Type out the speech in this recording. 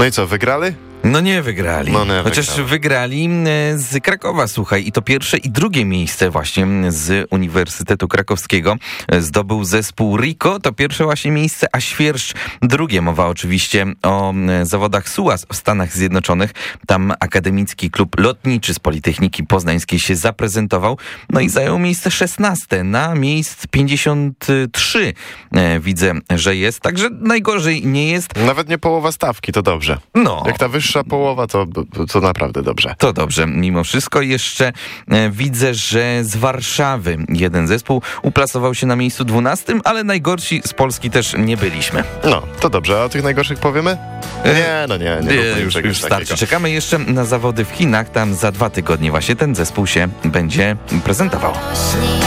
No i co, wygrali? No nie wygrali. Chociaż wygrali. wygrali z Krakowa, słuchaj. I to pierwsze i drugie miejsce właśnie z Uniwersytetu Krakowskiego zdobył zespół Rico. To pierwsze właśnie miejsce, a Świerszcz drugie. Mowa oczywiście o zawodach SUAS w Stanach Zjednoczonych. Tam Akademicki Klub Lotniczy z Politechniki Poznańskiej się zaprezentował. No i zajął miejsce 16 na miejsc 53. Widzę, że jest. Także najgorzej nie jest. Nawet nie połowa stawki, to dobrze. No. Jak ta wyższa połowa, to naprawdę dobrze. To dobrze. Mimo wszystko jeszcze widzę, że z Warszawy jeden zespół uplasował się na miejscu 12, ale najgorsi z Polski też nie byliśmy. No, to dobrze. A o tych najgorszych powiemy? Nie. Już starczy. Czekamy jeszcze na zawody w Chinach. Tam za 2 tygodnie właśnie ten zespół się będzie prezentował.